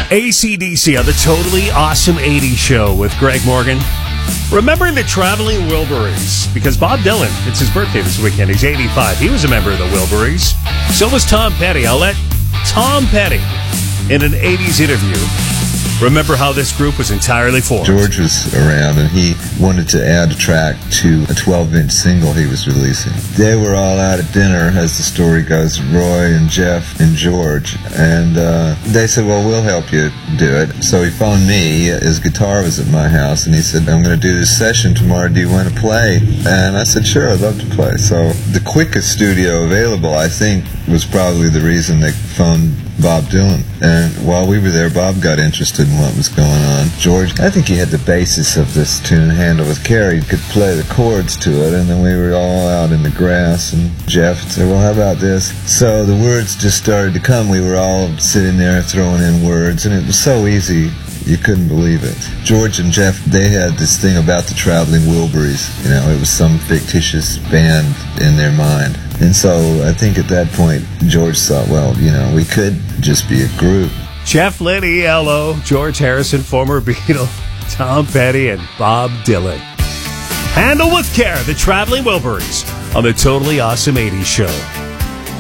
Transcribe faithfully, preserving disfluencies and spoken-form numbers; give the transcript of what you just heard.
A C D C on the Totally Awesome eighties Show with Greg Morgan. Remembering the Traveling Wilburys, because Bob Dylan, it's his birthday this weekend. He's eighty-five. He was a member of the Wilburys. So was Tom Petty. I'll let Tom Petty, in an eighties interview, remember how this group was entirely formed. George was around, and he wanted to add a track to a twelve-inch single he was releasing. They were all out at dinner, as the story goes, Roy and Jeff and George, and uh, they said, well, we'll help you do it. So he phoned me. His guitar was at my house, and he said, I'm going to do this session tomorrow. Do you want to play? And I said, sure, I'd love to play. So the quickest studio available, I think, was probably the reason they phoned Bob Dylan. And while we were there, Bob got interested in what was going on. George, I think he had the basis of this tune, Handle with Care. He could play the chords to it, and then we were all out in the grass, and Jeff said, well, how about this? So the words just started to come. We were all sitting there throwing in words, and it was so easy. You couldn't believe it. George and Jeff, they had this thing about the Traveling Wilburys. You know, it was some fictitious band in their mind. And so I think at that point, George thought, well, you know, we could just be a group. Jeff Lynne, E L O, George Harrison, former Beatle, Tom Petty, and Bob Dylan. Handle with Care, the Traveling Wilburys on the Totally Awesome eighties Show.